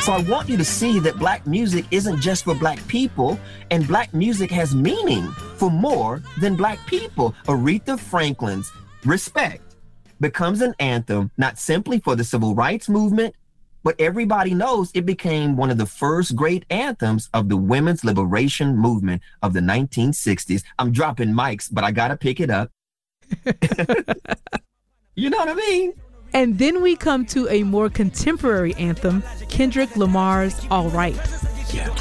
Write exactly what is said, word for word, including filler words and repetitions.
So I want you to see that black music isn't just for black people, and black music has meaning for more than black people. Aretha Franklin's Respect becomes an anthem, not simply for the civil rights movement, but everybody knows it became one of the first great anthems of the women's liberation movement of the nineteen sixties. I'm dropping mics, but I gotta pick it up. You know what I mean? And then we come to a more contemporary anthem, Kendrick Lamar's All Right. Yeah.